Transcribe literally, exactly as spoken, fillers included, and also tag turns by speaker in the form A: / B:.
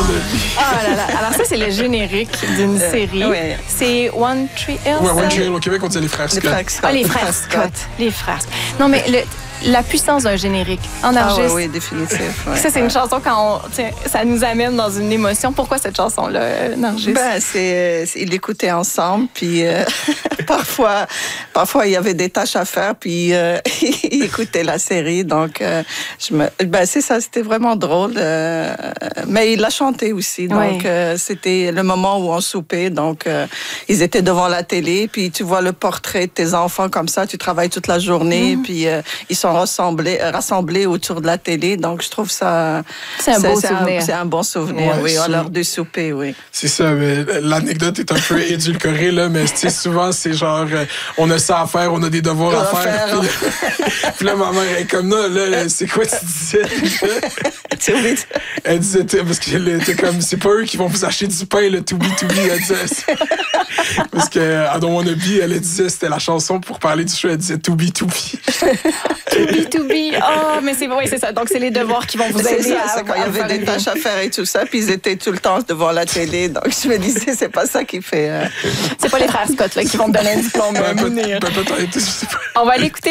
A: de vie.
B: Oh là là. Alors ça, c'est le générique d'une
C: Euh,
B: série.
C: ouais.
B: C'est One Tree Hill.
A: Ouais,
B: ça?
A: One Tree Hill, au Québec, on dit les frères
C: Les
A: Scott.
C: frères Scott.
B: Ah, les frères Scott. Les frères Scott. Non, mais le, la puissance d'un générique en
C: Ah
B: enregistre.
C: oui, oui, définitif. Ouais.
B: Ça, c'est une chanson quand on, tiens, ça nous amène dans une émotion. Pourquoi cette chanson-là, euh, Nargis?
C: Ben, c'est, c'est- ils l'écoutaient ensemble, puis euh, parfois, parfois il y avait des tâches à faire, puis euh, ils écoutaient la série, donc euh, je me, ben c'est ça, c'était vraiment drôle. euh, mais il l'a chanté aussi, donc
B: Ouais.
C: euh, c'était le moment où on soupait, donc euh, ils étaient devant la télé, puis tu vois le portrait de tes enfants comme ça, tu travailles toute la journée, puis euh, ils sont rassemblés, rassemblés autour de la télé, donc je trouve ça,
B: C'est un beau
C: c'est
B: souvenir.
C: c'est un bon souvenir,
A: Ouais,
C: oui, à
A: ça-
C: l'heure du souper, oui.
A: C'est ça, mais l'anecdote est un peu édulcorée, là, mais tu sais, souvent, c'est genre, euh, on a ça à faire, on a des devoirs à
C: À
A: faire.
C: faire.
A: Puis, puis là, ma mère est comme, là, là c'est quoi tu disais?
C: Tu oublies-
A: Elle disait, t'sais, parce qu'elle était comme, c'est pas eux qui vont vous acheter du pain, le to be to be. Elle disait, parce que I Don't Wanna Be, elle disait, c'était la chanson pour parler du show, elle disait to be to be.
B: To be, to be. Oh, mais c'est vrai, c'est ça. Donc, c'est les devoirs qui vont vous
C: C'est
B: aider
C: ça,
B: à,
C: c'est quand il y
B: à
C: avait
B: faire
C: des
B: une
C: tâches
B: vie.
C: à faire et tout ça, puis ils étaient tout le temps devant la télé, donc je me disais, c'est pas ça qui fait... euh,
B: C'est pas les frères Scott là, qui vont te donner un diplôme.
A: Ben,
B: euh,
A: peut-
B: mineur.
A: ben, peut-être, je sais pas.
B: On va l'écouter.